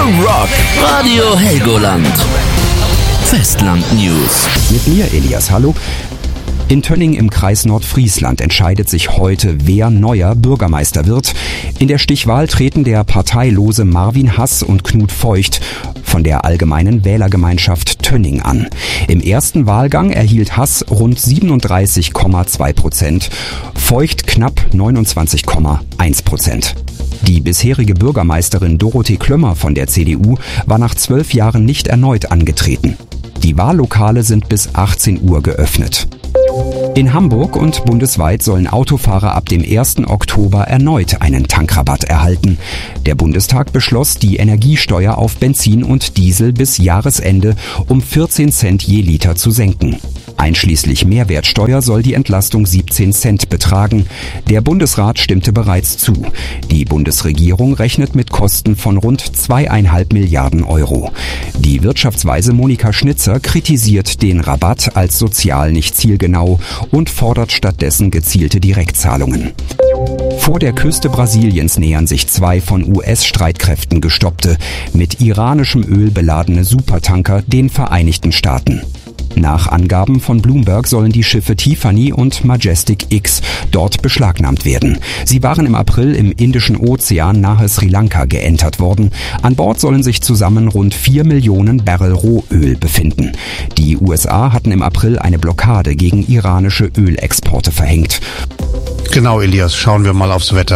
Rock, Radio Helgoland. Festland News. Mit mir, Elias, hallo. In Tönning im Kreis Nordfriesland entscheidet sich heute, wer neuer Bürgermeister wird. In der Stichwahl treten der parteilose Marvin Hass und Knut Voigt von der Allgemeinen Wählergemeinschaft Tönning an. Im ersten Wahlgang erhielt Hass rund 37,2%, Voigt knapp 29,1%. Die bisherige Bürgermeisterin Dorothee Klömmer von der CDU war nach 12 Jahren nicht erneut angetreten. Die Wahllokale sind bis 18 Uhr geöffnet. In Hamburg und bundesweit sollen Autofahrer ab dem 1. Oktober erneut einen Tankrabatt erhalten. Der Bundestag beschloss, die Energiesteuer auf Benzin und Diesel bis Jahresende um 14 Cent je Liter zu senken. Einschließlich Mehrwertsteuer soll die Entlastung 17 Cent betragen. Der Bundesrat stimmte bereits zu. Die Bundesregierung rechnet mit Kosten von rund 2,5 Milliarden Euro. Die Wirtschaftsweise Monika Schnitzer kritisiert den Rabatt als sozial nicht zielgenau und fordert stattdessen gezielte Direktzahlungen. Vor der Küste Brasiliens nähern sich 2 von US-Streitkräften gestoppte, mit iranischem Öl beladene Supertanker den Vereinigten Staaten. Nach Angaben von Bloomberg sollen die Schiffe Tiffany und Majestic X dort beschlagnahmt werden. Sie waren im April im Indischen Ozean nahe Sri Lanka geentert worden. An Bord sollen sich zusammen rund 4 Millionen Barrel Rohöl befinden. Die USA hatten im April eine Blockade gegen iranische Ölexporte verhängt. Genau, Elias, schauen wir mal aufs Wetter.